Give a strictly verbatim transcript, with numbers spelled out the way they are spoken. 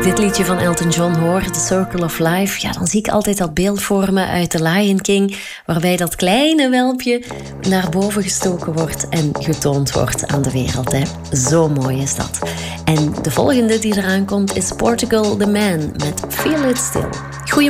dit liedje van Elton John hoor, The Circle of Life, ja, dan zie ik altijd dat beeld voor me uit The Lion King, waarbij dat kleine welpje naar boven gestoken wordt en getoond wordt aan de wereld. Hè. Zo mooi is dat. En de volgende die eraan komt is Portugal the Man met Feel It Still.